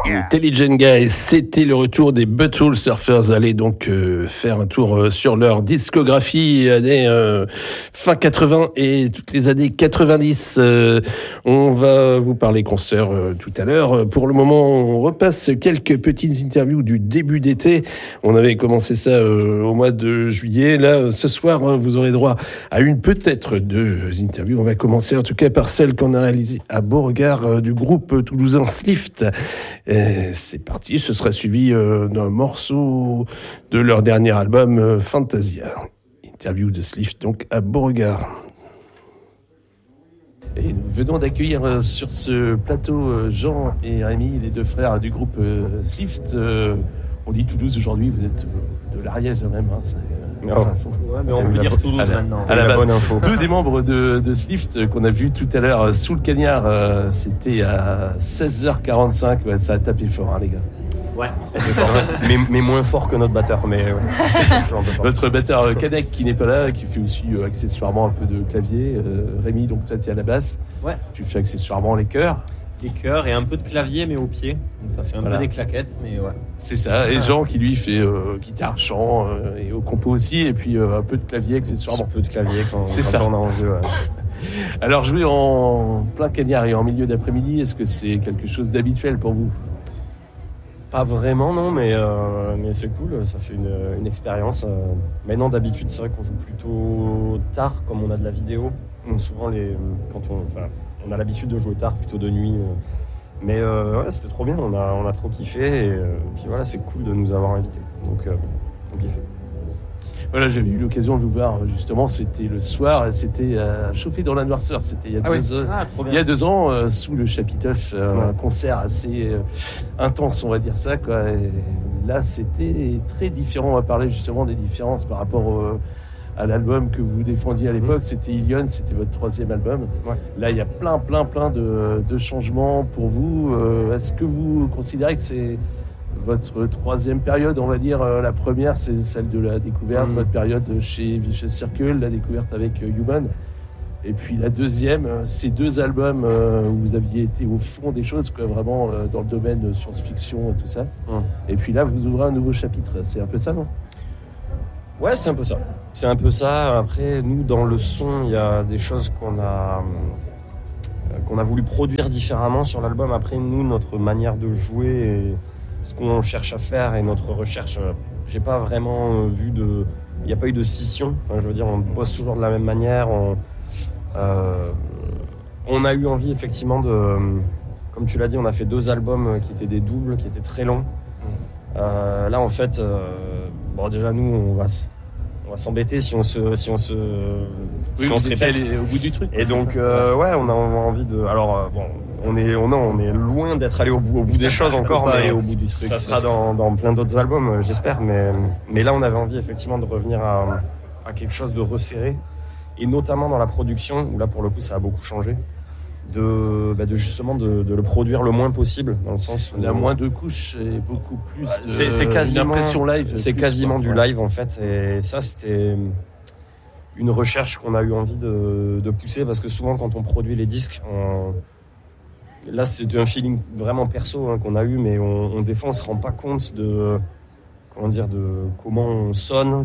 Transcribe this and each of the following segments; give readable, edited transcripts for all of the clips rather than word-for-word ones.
Intelligent Guys, c'était le retour des Butthole Surfers. Allez donc faire un tour sur leur discographie années fin 80 et toutes les années 90. On va vous parler concert tout à l'heure. Pour le moment, on repasse quelques petites interviews du début d'été. On avait commencé ça au mois de juillet. Là, ce soir, vous aurez droit à peut-être deux interviews. On va commencer en tout cas par celle qu'on a réalisée à Beauregard du groupe toulousain Slift. C'est parti, ce sera suivi d'un morceau de leur dernier album Fantasia. Interview de Slift donc à Beauregard. Et nous venons d'accueillir sur ce plateau Jean et Rémi, les deux frères du groupe Slift. On dit Toulouse aujourd'hui, vous êtes de l'Ariège même. Mais on peut dire Toulouse maintenant. À la base, bonne info. Deux des membres de Slift qu'on a vu tout à l'heure sous le cagnard, c'était à 16h45. Ouais, ça a tapé fort, hein, les gars. Ouais, mais moins fort que notre batteur. Mais ouais. Notre batteur Canek qui n'est pas là, qui fait aussi accessoirement un peu de clavier. Rémi, donc toi tu es à la basse. Ouais. Tu fais accessoirement les chœurs. Les chœurs et un peu de clavier mais au pied. Donc ça fait un peu des claquettes, mais ouais. C'est ça. Et Jean qui lui fait guitare, chant et au compo aussi, et puis un peu de clavier accessoirement. Un peu de clavier quand on a envie. Ouais. Alors jouer en plein cagnard et en milieu d'après-midi, est-ce que c'est quelque chose d'habituel pour vous ? Pas vraiment, non, mais c'est cool, ça fait une expérience. Maintenant, d'habitude, c'est vrai qu'on joue plutôt tard, comme on a de la vidéo. Donc, souvent, on a l'habitude de jouer tard, plutôt de nuit. Mais ouais, c'était trop bien, on a trop kiffé. Et puis voilà, c'est cool de nous avoir invités. Donc, on kiffe. Voilà, j'avais eu l'occasion de vous voir justement, c'était le soir, c'était Chauffer dans la noirceur, c'était il y a 2 ans, sous le chapiteau, un concert assez intense, on va dire ça, quoi. Et là, c'était très différent, on va parler justement des différences par rapport à l'album que vous défendiez à l'époque, c'était Ilion, c'était votre 3e album. Ouais. Là, il y a plein de changements pour vous. Est-ce que vous considérez que c'est votre 3e période, on va dire, la première, c'est celle de la découverte, votre période chez Vicious Circle, la découverte avec Human. Et puis la 2e, ces 2 albums où vous aviez été au fond des choses, quoi, vraiment dans le domaine science-fiction et tout ça. Et puis là, vous ouvrez un nouveau chapitre. C'est un peu ça, non ? Ouais, c'est un peu ça. C'est un peu ça. Après, nous, dans le son, il y a des choses qu'on a voulu produire différemment sur l'album. Après, nous, notre manière de jouer et ce qu'on cherche à faire et notre recherche, j'ai pas vraiment vu il n'y a pas eu de scission. Enfin, je veux dire, on bosse toujours de la même manière. On a eu envie effectivement comme tu l'as dit, on a fait 2 albums qui étaient des doubles, qui étaient très longs. Là, en fait, déjà nous, on va s'embêter si on se répète au bout du truc. Et donc, ouais, on a envie de. Alors, on est loin d'être allé au bout des choses encore, mais au bout du truc, ça sera dans plein d'autres albums, j'espère. Mais là, on avait envie effectivement de revenir à quelque chose de resserré, et notamment dans la production où là, pour le coup, ça a beaucoup changé. De justement de le produire le moins possible, dans le sens où il y a moins de couches et beaucoup plus c'est quasiment une impression live, c'est quasiment du live en fait, et ça c'était une recherche qu'on a eu envie de pousser, parce que souvent quand on produit les disques, là c'est un feeling vraiment perso qu'on a eu, mais des fois on se rend pas compte de comment on sonne,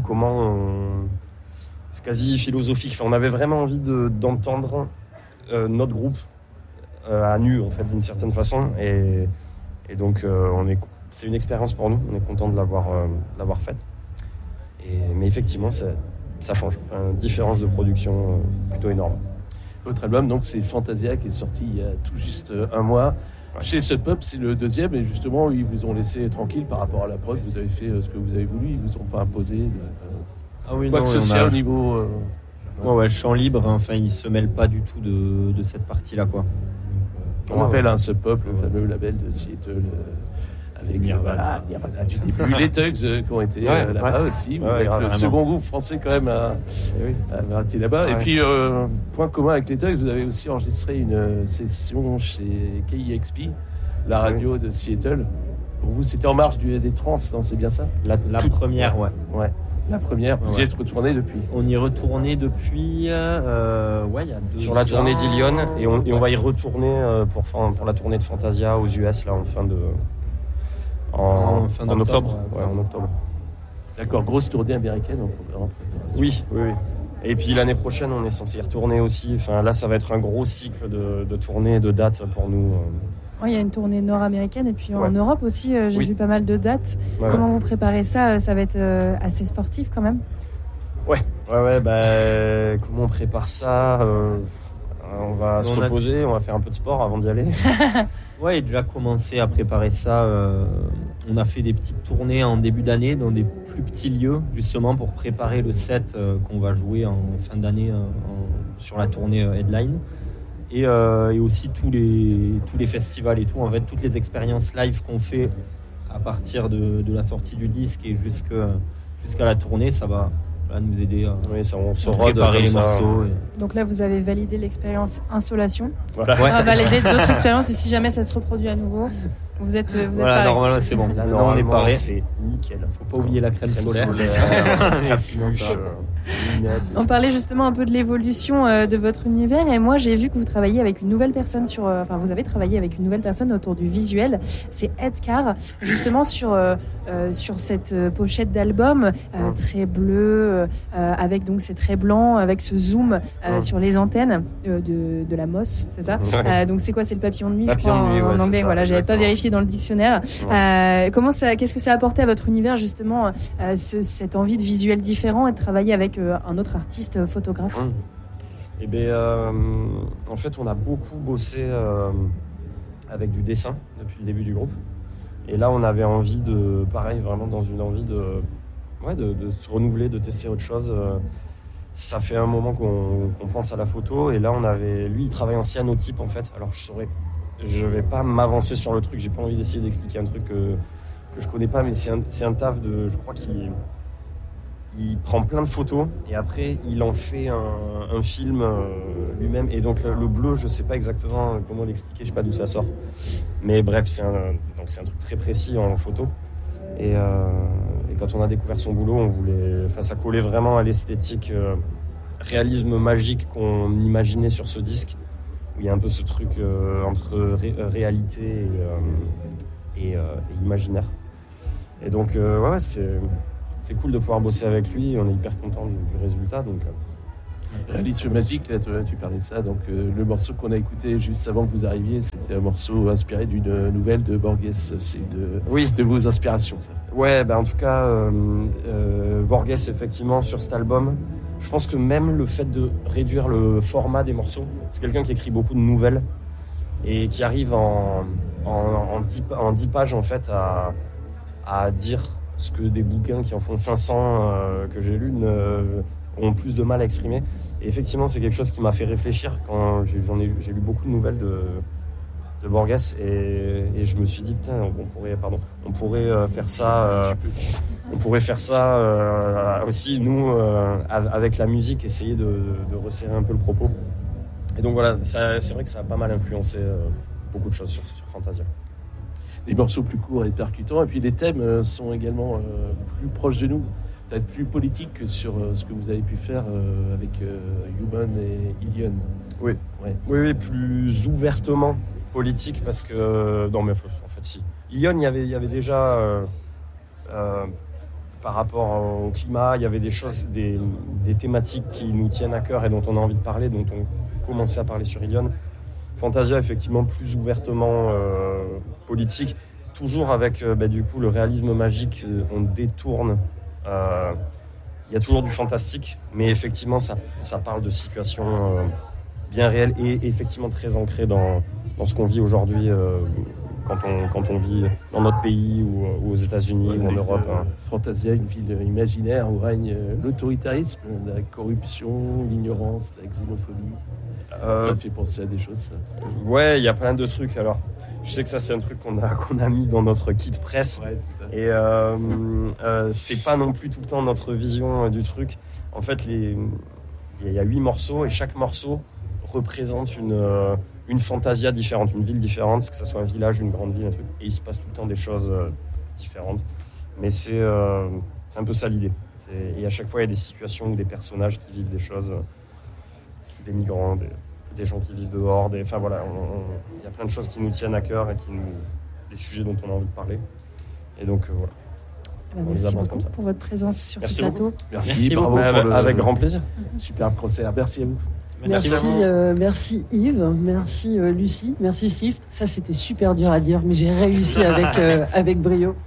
c'est quasi philosophique. Enfin, on avait vraiment envie d'entendre notre groupe à nu en fait, d'une certaine façon, et donc c'est une expérience pour nous, on est content de l'avoir faite, mais effectivement ça change, différence de production plutôt énorme. Votre album donc c'est Fantasia, qui est sorti il y a tout juste un mois. Chez Sub Pop, c'est le 2e, et justement ils vous ont laissé tranquille par rapport à la prod, vous avez fait ce que vous avez voulu, ils vous ont pas imposé quoi que ce soit au niveau le chant libre, enfin il se mêle pas du tout de cette partie là, quoi. On rappelle Sub Pop, le fameux label de Seattle avec Nirvana du début, les Tugs qui ont été là-bas aussi, avec le second groupe français quand même à été là-bas. Et puis point commun avec les Tugs, vous avez aussi enregistré une session chez KEXP, la radio de Seattle. Pour vous, c'était en marge des trans, non, c'est bien ça ? La première, ouais. La première, vous y êtes retourné depuis ? On y est retourné depuis, il y a 2 sur la tournée d'Ilion, et on va y retourner pour la tournée de Fantasia aux US là en fin en octobre. Ouais, en octobre. D'accord, grosse tournée américaine en préparation. Oui. Et puis l'année prochaine, on est censé y retourner aussi. Enfin, là, ça va être un gros cycle de tournées et de dates pour nous. Il y a une tournée nord-américaine et puis en Europe aussi, j'ai vu pas mal de dates. Ouais. Comment vous préparez ça? Ça va être assez sportif quand même? Ouais. Comment on prépare ça? On va se reposer, on va faire un peu de sport avant d'y aller. Ouais, et déjà commencé à préparer ça. On a fait des petites tournées en début d'année dans des plus petits lieux, justement pour préparer le set qu'on va jouer en fin d'année sur la tournée Headline. Et aussi tous les festivals et tout, en fait, toutes les expériences live qu'on fait à partir de la sortie du disque et jusqu'à la tournée, ça va nous aider à préparer les morceaux. Donc là, vous avez validé l'expérience Insolation. Voilà. On va valider d'autres expériences et si jamais ça se reproduit à nouveau, vous êtes voilà, normalement, c'est bon. Là, on est paré. C'est nickel. Faut pas oublier la crème solaire. On parlait justement un peu de l'évolution de votre univers et moi j'ai vu que vous travaillez avec une nouvelle personne vous avez travaillé avec une nouvelle personne autour du visuel, c'est Ed Carr, justement sur cette pochette d'album très bleue avec donc c'est très blanc avec ce zoom sur les antennes de la Moss, c'est ça? Donc c'est quoi? C'est le papillon de nuit, je crois, en anglais. Voilà, j'avais pas vérifié dans le dictionnaire. Qu'est-ce que ça a apporté à votre univers justement cette envie de visuel différent et de travailler avec un autre artiste photographe? Eh bien, en fait, on a beaucoup bossé avec du dessin depuis le début du groupe. Et là, on avait envie vraiment dans une envie de se renouveler, de tester autre chose. Ça fait un moment qu'on pense à la photo. Et là, lui, il travaille en cyanotype, en fait. Alors, je vais pas m'avancer sur le truc. J'ai pas envie d'essayer d'expliquer un truc que je connais pas, mais c'est un taf je crois qu'il prend plein de photos et après il en fait un film lui-même. Et donc le bleu, je sais pas exactement comment l'expliquer, je sais pas d'où ça sort. Mais bref, c'est un truc très précis en photo. Et quand on a découvert son boulot, ça collait vraiment à l'esthétique réalisme magique qu'on imaginait sur ce disque, où il y a un peu ce truc entre réalité et imaginaire. Et donc c'est cool de pouvoir bosser avec lui, on est hyper content du résultat. Donc, Réalisme magique, là, tu parlais de ça. Donc, le morceau qu'on a écouté juste avant que vous arriviez, c'était un morceau inspiré d'une nouvelle de Borges. C'est de vos inspirations, ça. Ouais, en tout cas, Borges, effectivement, sur cet album, je pense que même le fait de réduire le format des morceaux, c'est quelqu'un qui écrit beaucoup de nouvelles et qui arrive en 10 pages, en fait, à dire ce que des bouquins qui en font 500 que j'ai lus ont plus de mal à exprimer. Et effectivement, c'est quelque chose qui m'a fait réfléchir quand j'ai lu beaucoup de nouvelles de Borges et je me suis dit putain, on pourrait faire ça aussi nous avec la musique, essayer de resserrer un peu le propos. Et donc voilà, c'est vrai que ça a pas mal influencé beaucoup de choses sur Fantasia. Des morceaux plus courts et percutants, et puis les thèmes sont également plus proches de nous, peut-être plus politiques que sur ce que vous avez pu faire avec Human et Ilion. Oui, plus ouvertement politique, parce que non mais en fait si. Ilion, il y avait déjà par rapport au climat, il y avait des choses, des thématiques qui nous tiennent à cœur et dont on a envie de parler, dont on commençait à parler sur Ilion. Fantasia, effectivement, plus ouvertement politique, toujours avec du coup le réalisme magique, on détourne. Il y a toujours du fantastique, mais effectivement, ça parle de situations bien réelles et effectivement très ancrées dans ce qu'on vit aujourd'hui quand on vit dans notre pays ou aux États-Unis ou en Europe. Fantasia, une ville imaginaire où règne l'autoritarisme, la corruption, l'ignorance, la xénophobie. Ça fait penser à des choses, ça. Ouais, il y a plein de trucs. Alors, je sais que ça, c'est un truc qu'on a mis dans notre kit presse. Ouais, c'est ça. Et c'est pas non plus tout le temps notre vision du truc. En fait, il y a 8 morceaux et chaque morceau représente une fantasia différente, une ville différente, que ce soit un village, une grande ville, un truc. Et il se passe tout le temps des choses différentes. Mais c'est un peu ça l'idée. Et à chaque fois, il y a des situations ou des personnages qui vivent des choses, des migrants, des gens qui vivent dehors. Enfin voilà, il y a plein de choses qui nous tiennent à cœur et des sujets dont on a envie de parler. Et donc voilà. Merci beaucoup pour votre présence sur ce plateau. Merci bravo beaucoup. Avec grand plaisir. Superbe concert. Merci à vous. Merci Yves, merci Lucie, merci Sift. Ça c'était super dur à dire, mais j'ai réussi avec brio.